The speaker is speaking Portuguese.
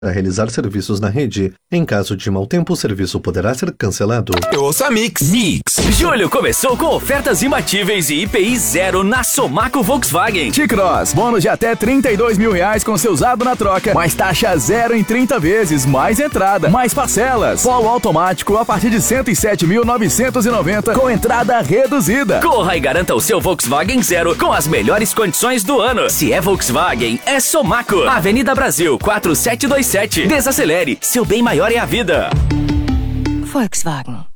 Para realizar serviços na rede. Em caso de mau tempo, o serviço poderá ser cancelado. Eu ouço a Mix. Julho começou com ofertas imbatíveis e IPI zero na Somaco Volkswagen. T-Cross, bônus de até R$32 mil com seu usado na troca, mais taxa zero em 30 vezes, mais entrada, mais parcelas. Polo automático a partir de R$107.990 com entrada reduzida. Corra e garanta o seu Volkswagen Zero com as melhores condições do ano. Se é Volkswagen, é Somaco. Avenida Brasil 4727. Desacelere, seu bem maior é a vida. Volkswagen.